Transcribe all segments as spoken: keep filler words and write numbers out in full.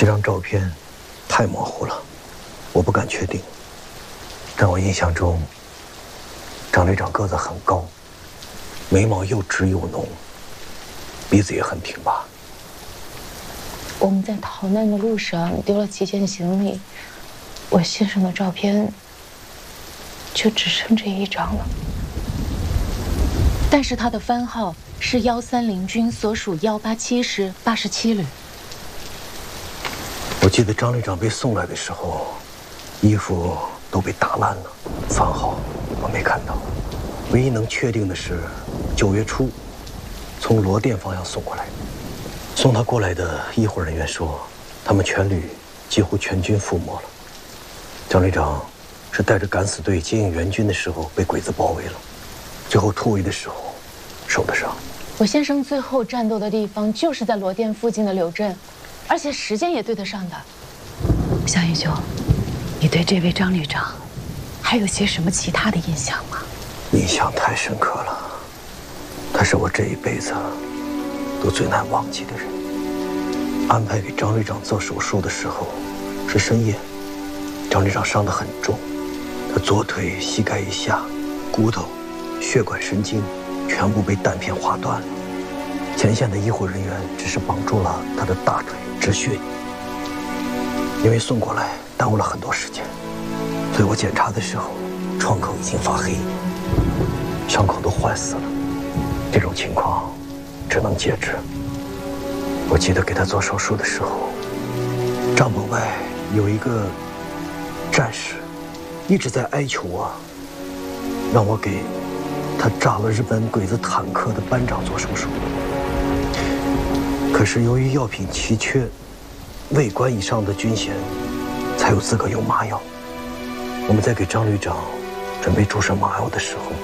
这张照片太模糊了，我不敢确定。但我印象中，张队长个子很高，眉毛又直又浓，鼻子也很挺拔。 我们在逃难的路上丢了几件行李，我先生的照片就只剩这一张了。但是他的番号是幺三零军所属幺八七师八十七旅。 我记得张队长被送来的时候，衣服都被打烂了，番号我没看到。唯一能确定的是，九月初从罗店方向送过来。送他过来的医护人员说，他们全旅几乎全军覆没了。张队长是带着敢死队接应援军的时候被鬼子包围了，最后突围的时候受的伤。 我先生最后战斗的地方就是在罗店附近的柳镇，而且时间也对得上的。 夏玉秋，你对这位张旅长还有些什么其他的印象吗？ 印象太深刻了，他是我这一辈子都最难忘记的人。安排给张旅长做手术的时候是深夜，张旅长伤得很重，他左腿膝盖以下骨头、血管、神经全部被弹片划断了。前线的医护人员只是绑住了他的大腿止血，因为送过来耽误了很多时间，所以我检查的时候创口已经发黑，伤口都坏死了。这种情况只能截肢。我记得给他做手术的时候，帐篷外有一个战士一直在哀求我，让我给他炸了日本鬼子坦克的班长做手术。可是由于药品奇缺，尉官以上的军衔才有资格用麻药。我们在给张旅长准备注射麻药的时候，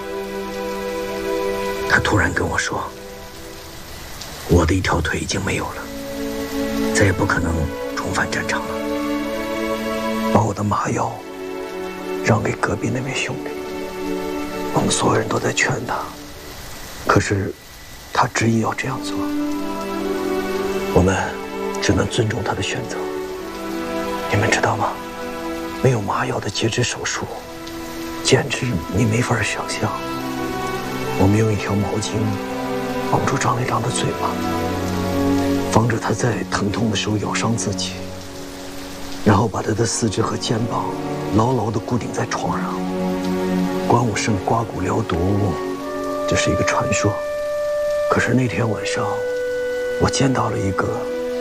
他突然跟我说，我的一条腿已经没有了，再也不可能重返战场了，把我的麻药让给隔壁那位兄弟。我们所有人都在劝他，可是他执意要这样做，我们只能尊重他的选择。你们知道吗？没有麻药的截肢手术，简直你没法想象。我们用一条毛巾绑住张旅长的嘴巴，防止他在疼痛的时候咬伤自己，然后把他的四肢和肩膀牢牢地固定在床上。关武胜刮骨疗毒，这是一个传说。可是那天晚上，我见到了一个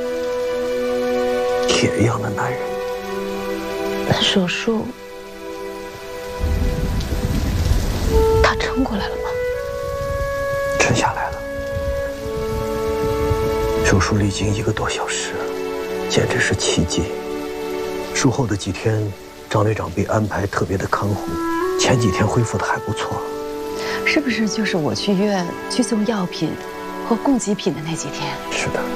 铁一样的男人。 那手术，他撑过来了吗？ 撑下来了。手术历经一个多小时，简直是奇迹。术后的几天，张旅长被安排特别的看护，前几天恢复的还不错。 是不是就是我去医院去送药品或供给品的那几天？ 是的。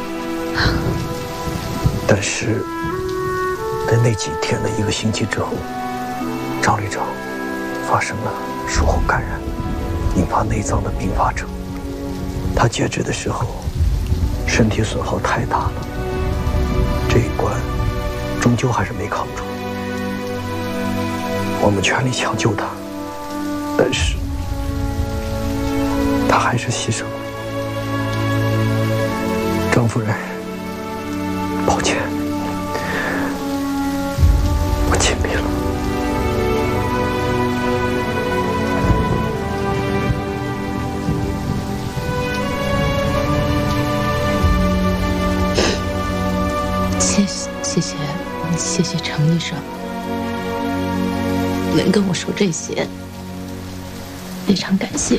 但是在那几天的一个星期之后，张旅长发生了术后感染，引发内脏的并发症。他截肢的时候，身体损耗太大了，这一关终究还是没扛住。我们全力抢救他，但是他还是牺牲了。张夫人，抱歉，我尽力了。 谢谢谢谢谢谢程医生，能跟我说这些，非常感谢。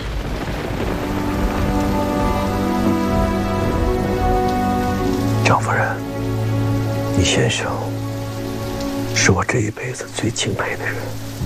张夫人，你先生是我这一辈子最敬佩的人。